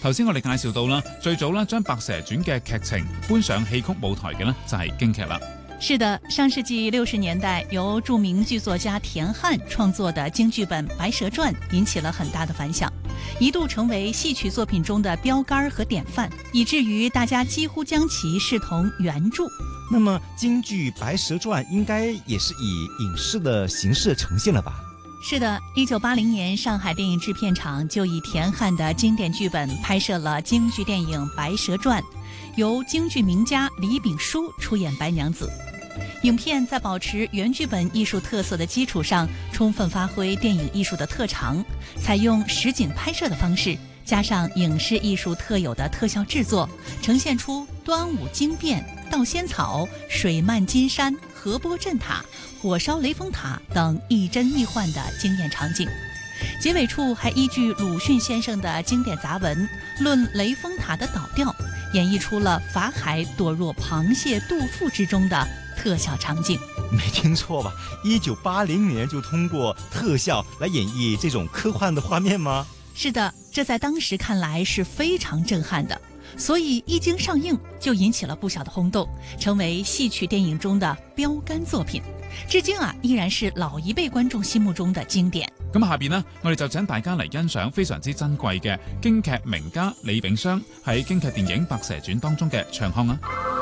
頭先我哋介紹到啦，最早啦將《白蛇傳》嘅劇情搬上戲曲舞台嘅呢，就係京劇啦。 是的，上世紀60年代由著名劇作家田漢創作的京劇本《白蛇傳》引起了很大的反響，一度成為戲曲作品中的標杆和典範，以至於大家幾乎將其視同原著。 那麼京劇《白蛇傳》應該也是以影視的形式呈現了吧？ 是的，1980年上海電影製片廠就以田漢的經典劇本拍攝了京劇電影《白蛇傳》，由京劇名家李炳書出演白娘子。影片在保持原劇本藝術特色的基礎上，充分發揮電影藝術的特長，採用實景拍攝的方式，加上影視藝術特有的特效製作，呈現出端午驚變、盜仙草、水漫金山、河波鎮塔、火燒雷峰塔等亦真亦幻的驚豔場景。結尾處還依據魯迅先生的經典雜文《論雷峰塔的倒吊》，演繹出了法海躲入螃蟹肚腹之中的特效場景。 沒聽錯吧？1980年就通過特效來演繹這種科幻的畫面嗎？ 是的，這在當時看來是非常震撼的，所以一經上映就引起了不小的轟動，成為戲曲電影中的標杆作品。至今依然是老一輩觀眾心目中的經典。 咁下邊呢，我哋就請大家嚟欣賞非常之珍貴嘅京劇名家李炳湘喺京劇電影《白蛇傳》當中嘅唱腔啊！